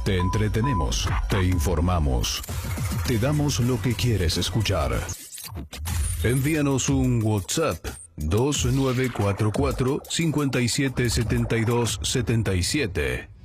Te entretenemos, te informamos, te damos lo que quieres escuchar. Envíanos un WhatsApp 2944 577277.